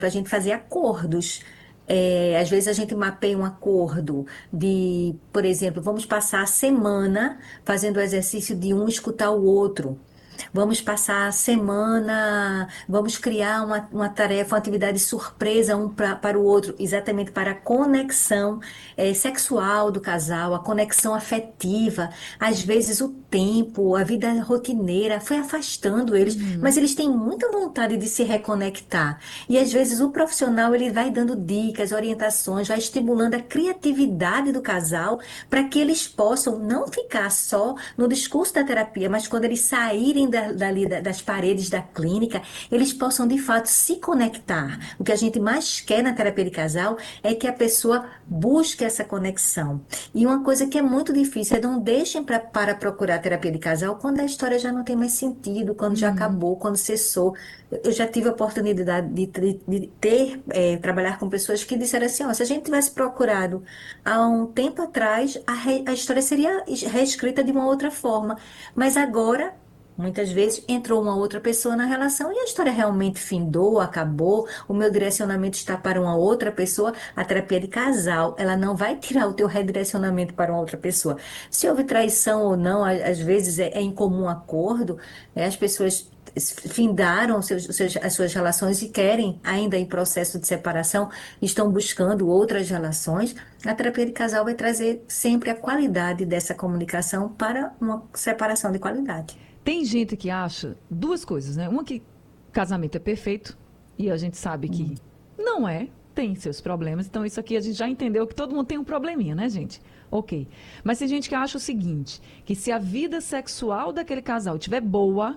para a gente fazer acordos. Às vezes a gente mapeia um acordo de, por exemplo, vamos passar a semana fazendo o exercício de um escutar o outro. Vamos passar a semana, vamos criar uma tarefa, uma atividade surpresa para o outro, exatamente para a conexão sexual do casal, a conexão afetiva. Às vezes o tempo, a vida rotineira foi afastando eles, mas Uhum. eles têm muita vontade de se reconectar. E às vezes o profissional ele vai dando dicas, orientações, vai estimulando a criatividade do casal para que eles possam não ficar só no discurso da terapia, mas quando eles saírem das paredes da clínica, eles possam de fato se conectar. O que a gente mais quer na terapia de casal é que a pessoa busque essa conexão. E uma coisa que é muito difícil é não deixem para procurar terapia de casal quando a história já não tem mais sentido, quando já Uhum. acabou, quando cessou. Eu já tive a oportunidade trabalhar com pessoas que disseram assim, ó, se a gente tivesse procurado há um tempo atrás, a história seria reescrita de uma outra forma. Mas agora, muitas vezes, entrou uma outra pessoa na relação e a história realmente findou, acabou, o meu direcionamento está para uma outra pessoa. A terapia de casal, ela não vai tirar o teu redirecionamento para uma outra pessoa. Se houve traição ou não, às vezes é em comum acordo, as pessoas findaram as suas relações e querem, ainda em processo de separação, estão buscando outras relações. A terapia de casal vai trazer sempre a qualidade dessa comunicação para uma separação de qualidade. Tem gente que acha duas coisas, né? Uma que casamento é perfeito e a gente sabe que não é, tem seus problemas. Então isso aqui a gente já entendeu que todo mundo tem um probleminha, né, gente? Ok. Mas tem gente que acha o seguinte, que se a vida sexual daquele casal estiver boa,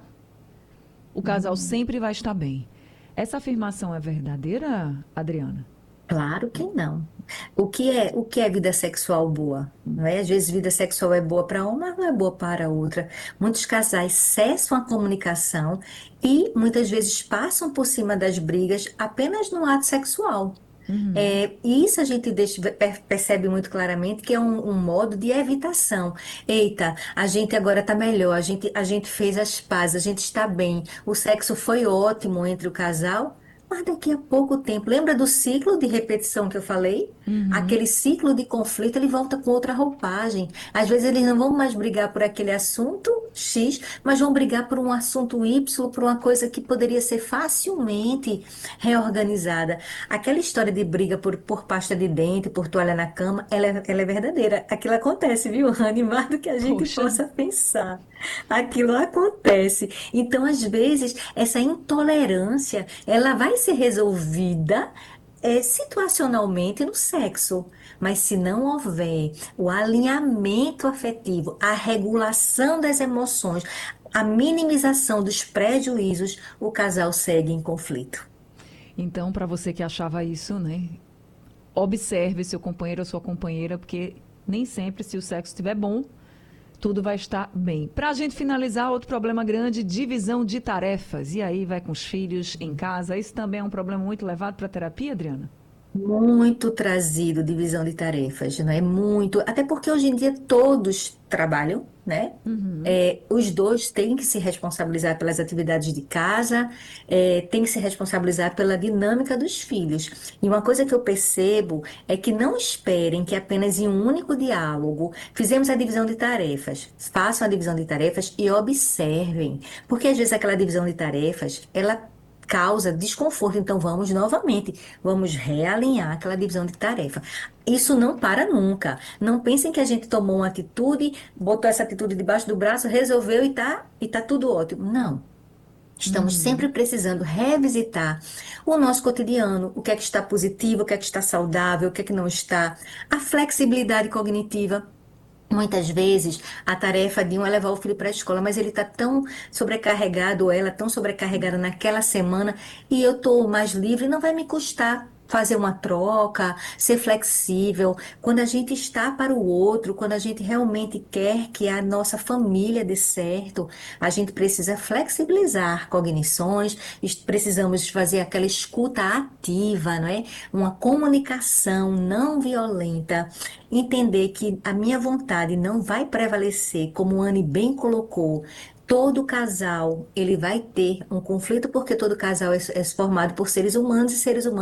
o casal Hum. sempre vai estar bem. Essa afirmação é verdadeira, Adriana? Claro que não. O que é vida sexual boa? Não é? Às vezes vida sexual é boa para uma, mas não é boa para outra. Muitos casais cessam a comunicação e muitas vezes passam por cima das brigas apenas no ato sexual. E isso a gente percebe muito claramente que é um modo de evitação. Eita, a gente agora está melhor, a gente fez as pazes, a gente está bem, o sexo foi ótimo entre o casal, mas daqui a pouco tempo, lembra do ciclo de repetição que eu falei? Uhum. Aquele ciclo de conflito, ele volta com outra roupagem. Às vezes eles não vão mais brigar por aquele assunto X, mas vão brigar por um assunto Y, por uma coisa que poderia ser facilmente reorganizada. Aquela história de briga por pasta de dente, por toalha na cama, ela é verdadeira. Aquilo acontece, viu, Rani? Mais do que a gente Poxa. possa pensar. Aquilo acontece. Então, às vezes, essa intolerância, ela vai ser resolvida situacionalmente no sexo. Mas se não houver o alinhamento afetivo, a regulação das emoções, a minimização dos prejuízos, o casal segue em conflito. Então, para você que achava isso, né? Observe seu companheiro ou sua companheira, porque nem sempre, se o sexo estiver bom, tudo vai estar bem. Para a gente finalizar, outro problema grande, divisão de tarefas. E aí vai com os filhos em casa. Isso também é um problema muito levado para a terapia, Adriana? Muito trazido divisão de tarefas, não é? Muito. Até porque hoje em dia todos trabalham, né? Os dois têm que se responsabilizar pelas atividades de casa, têm que se responsabilizar pela dinâmica dos filhos. E uma coisa que eu percebo é que não esperem que apenas em um único diálogo fizemos a divisão de tarefas. Façam a divisão de tarefas e observem. Porque às vezes aquela divisão de tarefas, ela causa desconforto. Então vamos novamente. Vamos realinhar aquela divisão de tarefa. Isso não para nunca. Não pensem que a gente tomou uma atitude, botou essa atitude debaixo do braço, resolveu e tá tudo ótimo. Não. Estamos sempre precisando revisitar o nosso cotidiano, o que é que está positivo, o que é que está saudável, o que é que não está. A flexibilidade cognitiva. Muitas vezes a tarefa de um é levar o filho para a escola, mas ele está tão sobrecarregado, ou ela tão sobrecarregada naquela semana, e eu estou mais livre, não vai me custar fazer uma troca, ser flexível. Quando a gente está para o outro, quando a gente realmente quer que a nossa família dê certo, a gente precisa flexibilizar cognições, precisamos fazer aquela escuta ativa, não é? Uma comunicação não violenta. Entender que a minha vontade não vai prevalecer, como o Anne bem colocou. Todo casal, ele vai ter um conflito porque todo casal é formado por seres humanos e seres humanos